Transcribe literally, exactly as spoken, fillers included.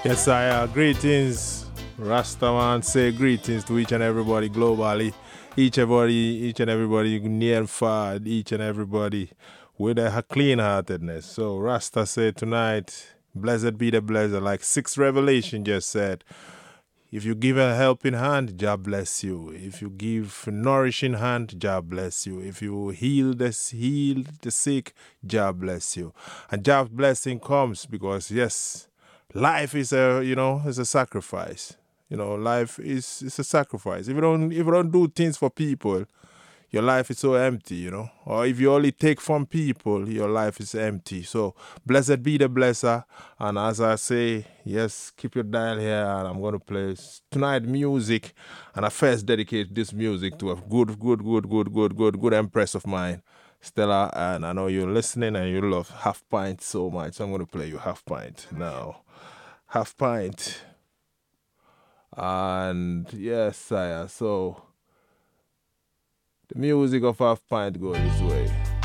Yes, I uh, greetings, Rastaman. Say greetings to each and everybody globally, each everybody, each and everybody near and far, each and everybody with a clean heartedness. So Rasta said tonight, blessed be the blesser, like six Revelation just said. If you give a helping hand, God bless you. If you give a nourishing hand, God bless you. If you heal the heal the sick, God bless you. And God's blessing comes because yes, life is a you know is a sacrifice. You know, life is is a sacrifice. If you don't if you don't do things for people, your life is so empty, you know. Or if you only take from people, your life is empty. So blessed be the blesser. And as I say, yes, keep your dial here and I'm gonna play tonight music. And I first dedicate this music to a good, good, good, good, good, good, good empress of mine, Stella. And I know you're listening and you love Half Pint so much. So I'm gonna play you Half Pint now. Half Pint. And yes, sire. So the music of Half Pint goes this way.